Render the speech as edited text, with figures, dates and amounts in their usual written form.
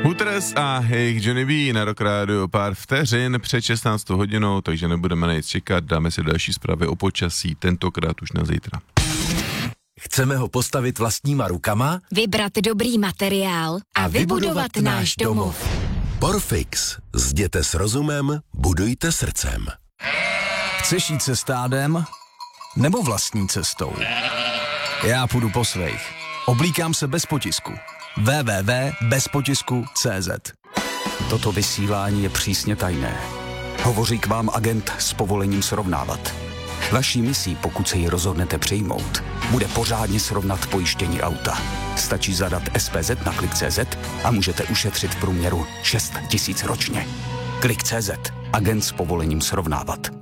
Hooters a jejich Johnny B na Rock Radio pár vteřin před 16 hodinou, takže nebudeme na nic čekat, dáme si další zprávy o počasí, tentokrát už na zítra. Chceme ho postavit vlastníma rukama? Vybrat dobrý materiál a vybudovat náš domov. Porfix. Zděte s rozumem, budujte srdcem. Chceš jít se stádem? Nebo vlastní cestou? Já půjdu po svých. Oblíkám se bez potisku. www.bezpotisku.cz. Toto vysílání je přísně tajné. Hovoří k vám agent s povolením srovnávat. Vaší misí, pokud se ji rozhodnete přijmout, bude pořádně srovnat pojištění auta. Stačí zadat SPZ na Klik.cz a můžete ušetřit v průměru 6 000 ročně. Klik.cz. Agent s povolením srovnávat.